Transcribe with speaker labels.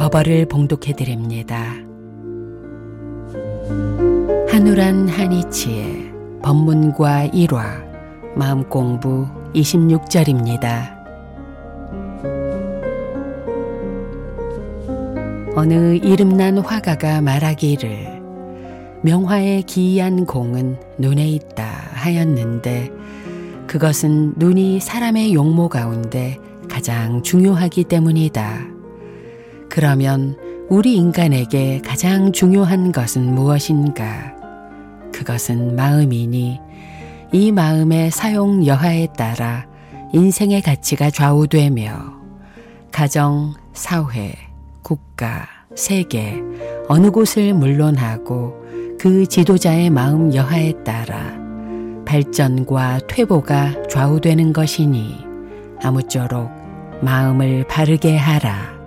Speaker 1: 법어를 봉독해 드립니다. 한우란 한이치의 법문과 일화 마음공부 26절입니다. 어느 이름난 화가가 말하기를 명화의 기이한 공은 눈에 있다 하였는데 그것은 눈이 사람의 용모 가운데 가장 중요하기 때문이다. 그러면 우리 인간에게 가장 중요한 것은 무엇인가? 그것은 마음이니 이 마음의 사용 여하에 따라 인생의 가치가 좌우되며 가정, 사회, 국가, 세계 어느 곳을 물론하고 그 지도자의 마음 여하에 따라 발전과 퇴보가 좌우되는 것이니 아무쪼록 마음을 바르게 하라.